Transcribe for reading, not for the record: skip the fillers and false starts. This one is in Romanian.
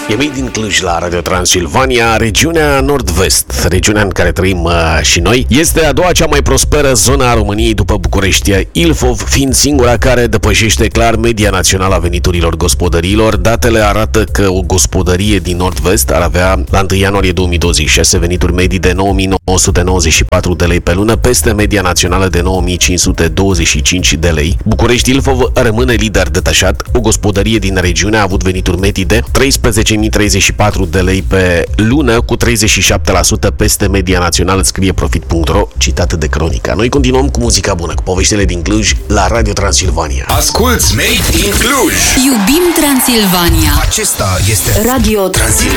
E Made in Cluj la Radio Transilvania, regiunea nord-vest, regiunea în care trăim și noi. Este a doua cea mai prosperă zonă a României după București, Ilfov fiind singura care depășește clar media națională a veniturilor gospodăriilor. Datele arată că o gospodărie din nord-vest ar avea la 1 ianuarie 2026 venituri medii de 9.994 de lei pe lună, peste media națională de 9.525 de lei. București-Ilfov rămâne lider detașat. O gospodărie din regiune a avut venituri medii de 13.034 de lei pe lună, cu 37% peste media națională, scrie Profit.ro, citat de Cronica. Noi continuăm cu muzica bună, cu poveștile din Cluj la Radio Transilvania. Asculți Made in Cluj! Iubim Transilvania! Acesta este Radio Transilvania.